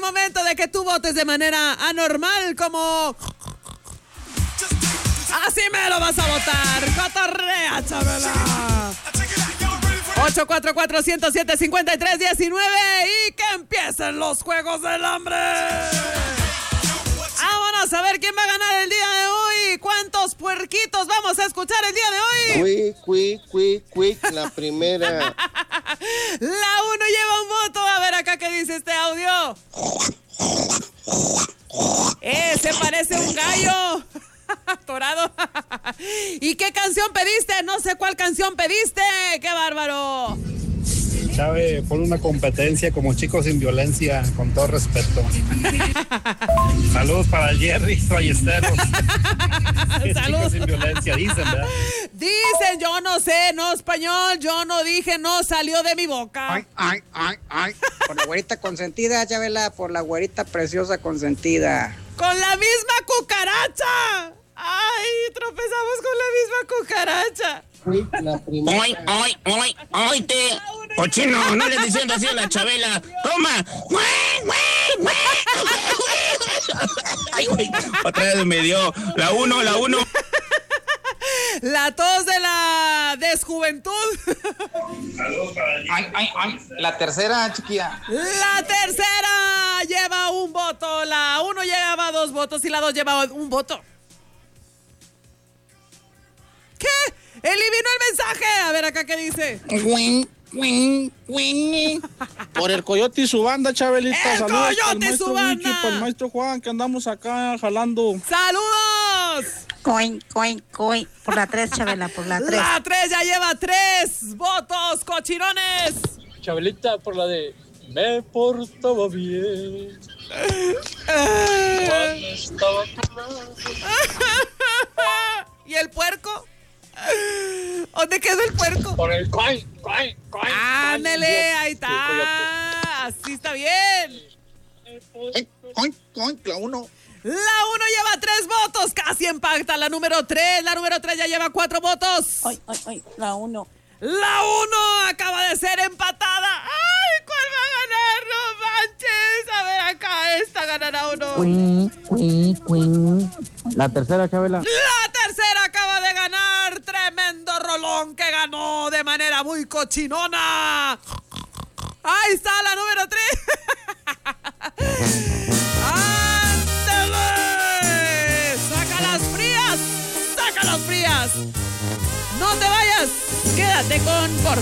momento de que tú votes de manera anormal, como... Así me lo vas a votar. Cotorrea, Chabela. 844-107-5319 y que empiecen los Juegos del Hambre. Vámonos a ver quién va a ganar el día de hoy. ¿Cuántos puerquitos vamos a escuchar el día de hoy? Quick, la primera. La 1 lleva un voto. A ver acá qué dice este audio. Se parece un gallo. Torado. ¿Y qué canción pediste? No sé cuál canción pediste. ¡Qué bárbaro! Chave, pon una competencia como Chicos sin Violencia, con todo respeto. Saludos para Jerry Ballesteros. Chicos sin Violencia, dicen, ¿verdad? Dicen, yo no sé, no español, yo no dije, no salió de mi boca. Ay. Por la güerita consentida, Chabela, por la güerita preciosa consentida. ¡Con la misma cucaracha! ¡Ay, tropezamos con la misma cucaracha! La primera. ¡Ay, te! Cochino, no le diciendo así a la Chabela. ¡Toma! ¡Ay, güey! Otra vez me dio. La uno. La tos de la desjuventud. Ay. La tercera, chiquilla. La tercera lleva un voto. La 1 lleva 2 votos y la 2 lleva un voto. ¿Qué? Eliminó el mensaje. A ver acá qué dice. Por el Coyote y su banda, Chabelita. ¡El Saludos Coyote y su banda! Wiki, por el maestro Juan, que andamos acá jalando. ¡Saludos! Coin. Por la 3, Chabela, por la 3. La 3 ya lleva 3 votos, cochirones. Chabelita, por la de me portaba bien. Cuando estaba con la... ¿Y el puerco? ¿Dónde quedó el puerco? Por el coin. Ándale, ahí está. Así está bien. Coin, la 1. La 1 lleva 3 votos, casi empata la número 3. La número 3 ya lleva 4 votos. Ay, la 1. La 1 acaba de ser empatada. ¡Ay, cuál va a ganar! ¡No manches! A ver, acá esta ganará o no. Queen. La tercera, Chabela. La tercera acaba de ganar. Tremendo rolón que ganó de manera muy cochinona. Ahí está la número 3. ¡Ándale! ¡Sácalas frías! No te vayas. Quédate con Por